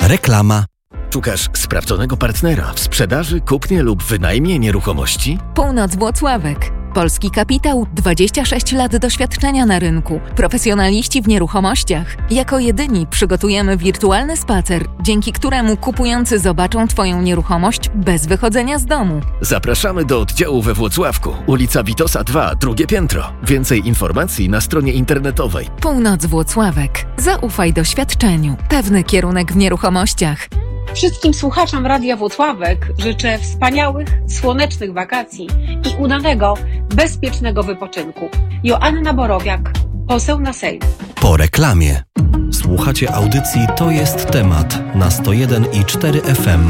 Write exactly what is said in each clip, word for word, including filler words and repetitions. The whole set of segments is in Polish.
Reklama. Szukasz sprawdzonego partnera w sprzedaży, kupnie lub wynajmie nieruchomości? Północ Włocławek. Polski kapitał, dwadzieścia sześć lat doświadczenia na rynku. Profesjonaliści w nieruchomościach. Jako jedyni przygotujemy wirtualny spacer, dzięki któremu kupujący zobaczą Twoją nieruchomość bez wychodzenia z domu. Zapraszamy do oddziału we Włocławku, ulica Witosa dwa, drugie piętro. Więcej informacji na stronie internetowej. Północ Włocławek. Zaufaj doświadczeniu. Pewny kierunek w nieruchomościach. Wszystkim słuchaczom Radia Włocławek życzę wspaniałych, słonecznych wakacji i udanego, bezpiecznego wypoczynku. Joanna Borowiak, poseł na Sejm. Po reklamie. Słuchacie audycji To jest temat na sto jeden i cztery F M.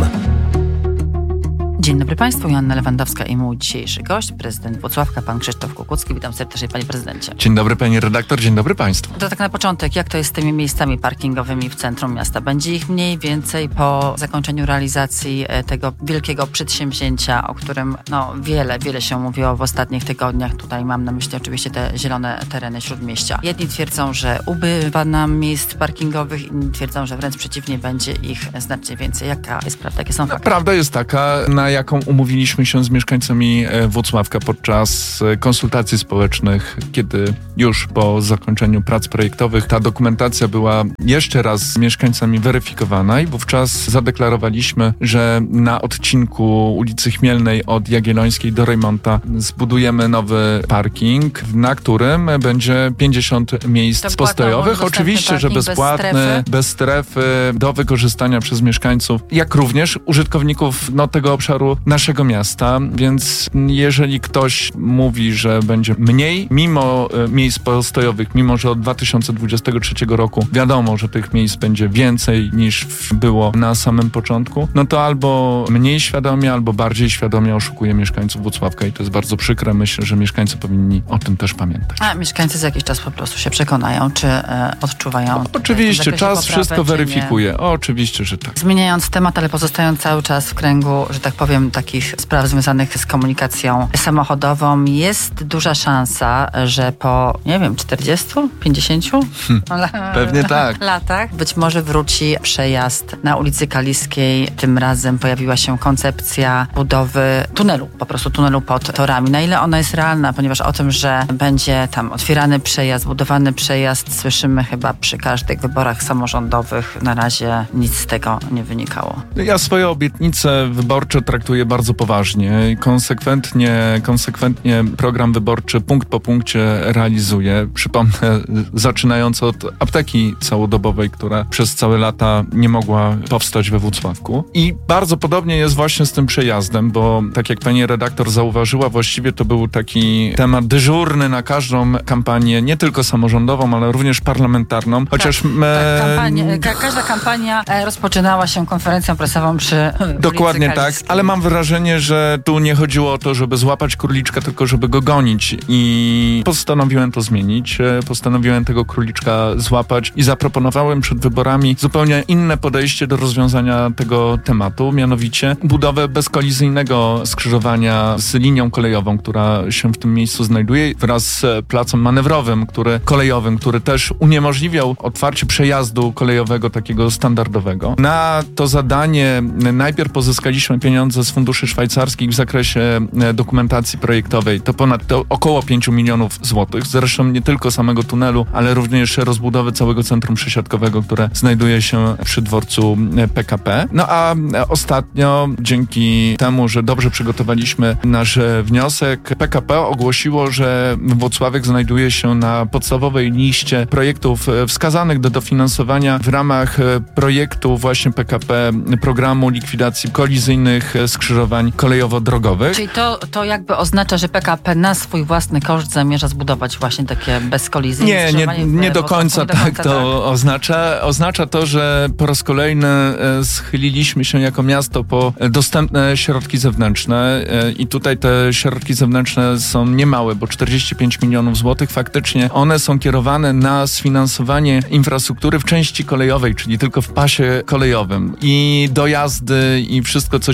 Dzień dobry Państwu, Joanna Lewandowska i mój dzisiejszy gość, prezydent Włocławka, pan Krzysztof Kukucki. Witam serdecznie, panie prezydencie. Dzień dobry, pani redaktor, dzień dobry Państwu. To tak na początek, jak to jest z tymi miejscami parkingowymi w centrum miasta? Będzie ich mniej więcej po zakończeniu realizacji tego wielkiego przedsięwzięcia, o którym no, wiele, wiele się mówiło w ostatnich tygodniach. Tutaj mam na myśli oczywiście te zielone tereny śródmieścia. Jedni twierdzą, że ubywa nam miejsc parkingowych, inni twierdzą, że wręcz przeciwnie, będzie ich znacznie więcej. Jaka jest prawda? Jakie są fakty? Prawda jest taka, na jaką umówiliśmy się z mieszkańcami Włocławka podczas konsultacji społecznych, kiedy już po zakończeniu prac projektowych ta dokumentacja była jeszcze raz z mieszkańcami weryfikowana i wówczas zadeklarowaliśmy, że na odcinku ulicy Chmielnej od Jagiellońskiej do Rejmonta zbudujemy nowy parking, na którym będzie pięćdziesiąt miejsc postojowych. Oczywiście, że bezpłatny, bez strefy. bez strefy, do wykorzystania przez mieszkańców, jak również użytkowników no, tego obszaru naszego miasta, więc jeżeli ktoś mówi, że będzie mniej, mimo e, miejsc postojowych, mimo że od dwa tysiące dwudziestego trzeciego roku wiadomo, że tych miejsc będzie więcej niż było na samym początku, no to albo mniej świadomie, albo bardziej świadomie oszukuje mieszkańców Włocławka i to jest bardzo przykre. Myślę, że mieszkańcy powinni o tym też pamiętać. A mieszkańcy za jakiś czas po prostu się przekonają, czy e, odczuwają... No, oczywiście, czas poprawę, wszystko weryfikuje. O, oczywiście, że tak. Zmieniając temat, ale pozostając cały czas w kręgu, że tak powiem, takich spraw związanych z komunikacją samochodową, jest duża szansa, że po, nie wiem, czterdziestu, pięćdziesięciu Hmm, pewnie tak. latach być może wróci przejazd na ulicy Kaliskiej. Tym razem pojawiła się koncepcja budowy tunelu, po prostu tunelu pod torami. Na ile ona jest realna, ponieważ o tym, że będzie tam otwierany przejazd, budowany przejazd, słyszymy chyba przy każdych wyborach samorządowych. Na razie nic z tego nie wynikało. Ja swoje obietnice wyborcze traktuję bardzo poważnie. Konsekwentnie, konsekwentnie program wyborczy punkt po punkcie realizuję. Przypomnę, zaczynając od apteki całodobowej, która przez całe lata nie mogła powstać we Włocławku. I bardzo podobnie jest właśnie z tym przejazdem, bo tak jak pani redaktor zauważyła, właściwie to był taki temat dyżurny na każdą kampanię, nie tylko samorządową, ale również parlamentarną. Chociaż tak, me... tak, kampania, ka- każda kampania rozpoczynała się konferencją prasową przy Dokładnie tak, ale mam wrażenie, że tu nie chodziło o to, żeby złapać króliczka, tylko żeby go gonić i postanowiłem to zmienić. Postanowiłem tego króliczka złapać i zaproponowałem przed wyborami zupełnie inne podejście do rozwiązania tego tematu, mianowicie budowę bezkolizyjnego skrzyżowania z linią kolejową, która się w tym miejscu znajduje, wraz z placem manewrowym, który, kolejowym, który też uniemożliwiał otwarcie przejazdu kolejowego takiego standardowego. Na to zadanie najpierw pozyskaliśmy pieniądze z funduszy szwajcarskich w zakresie dokumentacji projektowej. To ponad to około pięć milionów złotych. Zresztą nie tylko samego tunelu, ale również rozbudowy całego centrum przesiadkowego, które znajduje się przy dworcu P K P. No a ostatnio, dzięki temu, że dobrze przygotowaliśmy nasz wniosek, P K P ogłosiło, że Włocławek znajduje się na podstawowej liście projektów wskazanych do dofinansowania w ramach projektu właśnie P K P, programu likwidacji kolizyjnych skrzyżowań kolejowo-drogowych. Czyli to, to jakby oznacza, że P K P na swój własny koszt zamierza zbudować właśnie takie bezkolizyjne Nie, nie, nie do końca nie do tak końca to tak. oznacza. Oznacza to, że po raz kolejny e, schyliliśmy się jako miasto po dostępne środki zewnętrzne e, i tutaj te środki zewnętrzne są niemałe, bo czterdzieści pięć milionów złotych faktycznie one są kierowane na sfinansowanie infrastruktury w części kolejowej, czyli tylko w pasie kolejowym i dojazdy i wszystko, co się dookoła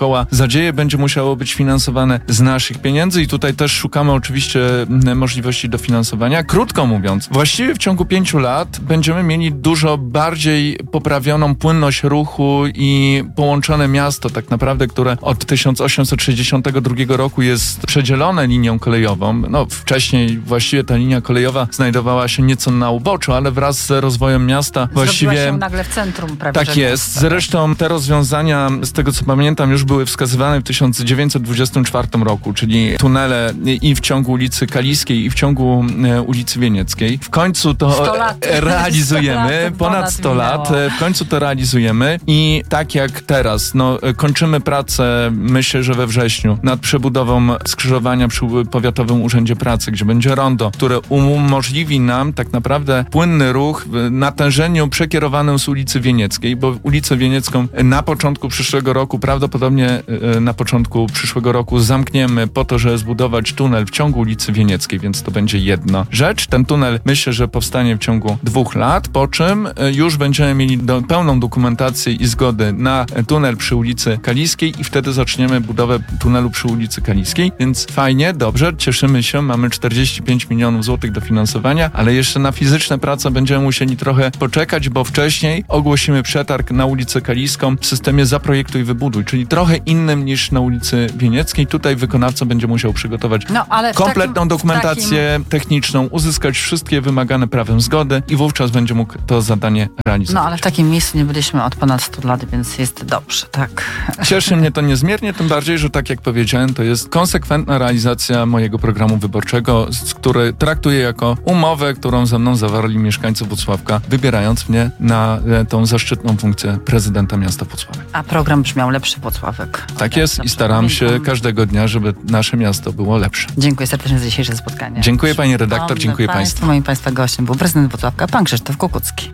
dookoła zadzieje, będzie musiało być finansowane z naszych pieniędzy i tutaj też szukamy oczywiście możliwości dofinansowania. Krótko mówiąc, właściwie w ciągu pięciu lat będziemy mieli dużo bardziej poprawioną płynność ruchu i połączone miasto tak naprawdę, które od tysiąc osiemset sześćdziesiątego drugiego roku jest przedzielone linią kolejową. No wcześniej właściwie ta linia kolejowa znajdowała się nieco na uboczu, ale wraz z rozwojem miasta właściwie... Zrobiła się nagle w centrum prawie. Tak jest. Zresztą te rozwiązania, z tego co pamiętam, już były wskazywane w tysiąc dziewięćset dwudziestym czwartym roku, czyli tunele i w ciągu ulicy Kaliskiej, i w ciągu e, ulicy Wienieckiej. W końcu to realizujemy. sto lat, ponad sto lat. W końcu to realizujemy i tak jak teraz, no kończymy pracę, myślę, że we wrześniu, nad przebudową skrzyżowania przy Powiatowym Urzędzie Pracy, gdzie będzie rondo, które umożliwi nam tak naprawdę płynny ruch w natężeniu przekierowanym z ulicy Wienieckiej, bo ulicę Wieniecką na początku przyszłego roku, prawdopodobnie na początku przyszłego roku zamkniemy po to, żeby zbudować tunel w ciągu ulicy Wienieckiej, więc to będzie jedna rzecz. Ten tunel myślę, że powstanie w ciągu dwóch lat, po czym już będziemy mieli do, pełną dokumentację i zgodę na tunel przy ulicy Kaliskiej i wtedy zaczniemy budowę tunelu przy ulicy Kaliskiej, więc fajnie, dobrze, cieszymy się, mamy czterdzieści pięć milionów złotych dofinansowania, ale jeszcze na fizyczne prace będziemy musieli trochę poczekać, bo wcześniej ogłosimy przetarg na ulicę Kaliską w systemie Zaprojektuj i Wybuduj, czyli trochę innym niż na ulicy Wienieckiej. Tutaj wykonawca będzie musiał przygotować no, ale kompletną takim, dokumentację takim... techniczną, uzyskać wszystkie wymagane prawem zgody i wówczas będzie mógł to zadanie realizować. No ale w takim miejscu nie byliśmy od ponad stu lat, więc jest dobrze, tak. Cieszy mnie to niezmiernie, tym bardziej, że tak jak powiedziałem, to jest konsekwentna realizacja mojego programu wyborczego, który traktuję jako umowę, którą ze mną zawarli mieszkańcy Włocławka, wybierając mnie na tą zaszczytną funkcję prezydenta miasta Włocławek. A program brzmiał Lepszy Włocławek. Tak jest i staram się każdego dnia, żeby nasze miasto było lepsze. Dziękuję serdecznie za dzisiejsze spotkanie. Dziękuję pani redaktor, dziękuję państwu. państwu. Moim państwa gościem był prezydent Włocławka, pan Krzysztof Kukucki.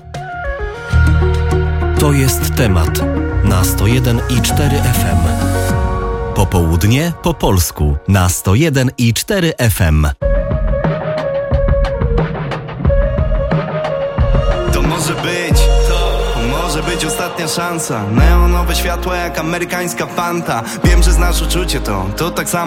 To jest temat na sto jeden i cztery F M. Popołudnie po polsku na sto jeden i cztery F M. To może być, to może być ostatnia szansa. Neonowe światła jak amerykańska Fanta. Wiem, że znasz uczucie to, to tak samo